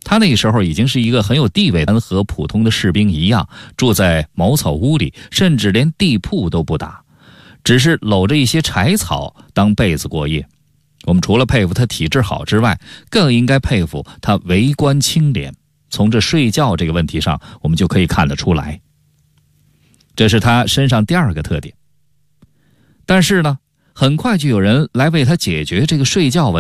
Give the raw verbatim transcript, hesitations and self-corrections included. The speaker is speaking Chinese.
他那个时候已经是一个很有地位的，和普通的士兵一样，住在茅草屋里，甚至连地铺都不打，只是搂着一些柴草当被子过夜。我们除了佩服他体质好之外，更应该佩服他为官清廉。从这睡觉这个问题上，我们就可以看得出来，这是他身上第二个特点。但是呢，很快就有人来为他解决这个睡觉问题。